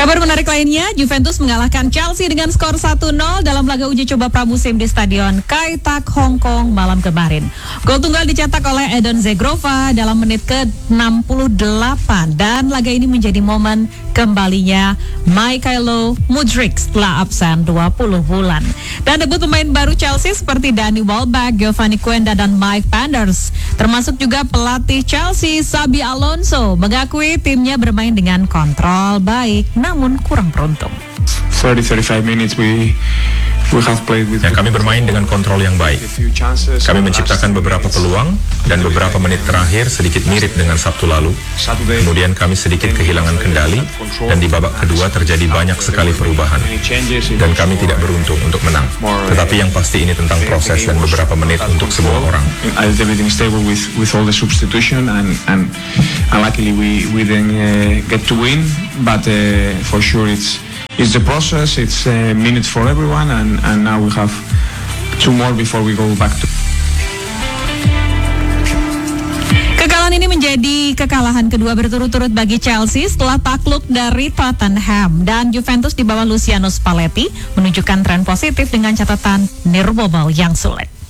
Kabar menarik lainnya, Juventus mengalahkan Chelsea dengan skor 1-0 dalam laga uji coba pramusim di Stadion Kai Tak, Hong Kong malam kemarin. Gol tunggal dicetak oleh Edon Zegrova dalam menit ke-68 dan laga ini menjadi momen kembalinya Mykhailo Mudryk setelah absen 20 bulan. Dan debut pemain baru Chelsea seperti Danny Welbeck, Giovanni Quenda dan Mike Penders, termasuk juga pelatih Chelsea Xabi Alonso, mengakui timnya bermain dengan kontrol baik namun kurang beruntung. 30-35 minutes we have played with. Kami bermain dengan kontrol yang baik. Kami menciptakan beberapa peluang dan beberapa menit terakhir sedikit mirip dengan Sabtu lalu. Kemudian kami sedikit kehilangan kendali dan di babak kedua terjadi banyak sekali perubahan. Dan kami tidak beruntung untuk menang. Tetapi yang pasti ini tentang proses dan beberapa menit untuk semua orang. Everything stable with all the substitution and luckily we didn't get to win, but for sure it's the process, it's minutes for everyone, and now we have 2 more before we go back to. Kekalahan ini menjadi kekalahan kedua berturut-turut bagi Chelsea setelah takluk dari Tottenham, dan Juventus di bawah Luciano Spalletti menunjukkan tren positif dengan catatan nirboba yang sulit.